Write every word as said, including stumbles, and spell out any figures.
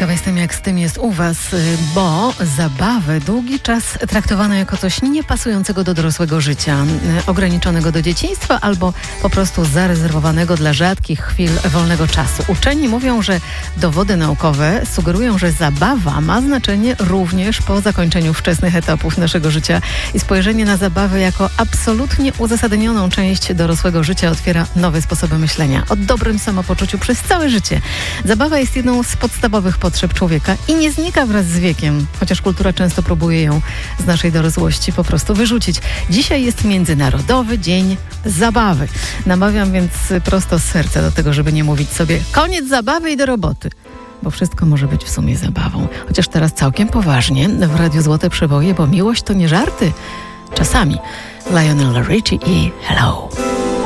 Ciekawa jestem, jak z tym jest u Was, bo zabawę długi czas traktowano jako coś niepasującego do dorosłego życia, ograniczonego do dzieciństwa albo po prostu zarezerwowanego dla rzadkich chwil wolnego czasu. Uczeni mówią, że dowody naukowe sugerują, że zabawa ma znaczenie również po zakończeniu wczesnych etapów naszego życia i spojrzenie na zabawę jako absolutnie uzasadnioną część dorosłego życia otwiera nowe sposoby myślenia o dobrym samopoczuciu przez całe życie. Zabawa jest jedną z podstawowych potrzeb człowieka i nie znika wraz z wiekiem, chociaż kultura często próbuje ją z naszej dorosłości po prostu wyrzucić. Dzisiaj jest Międzynarodowy Dzień Zabawy. Namawiam więc prosto z serca do tego, żeby nie mówić sobie koniec zabawy i do roboty, bo wszystko może być w sumie zabawą. Chociaż teraz całkiem poważnie w Radiu Złote Przeboje, bo miłość to nie żarty. Czasami Lionel Richie i Hello.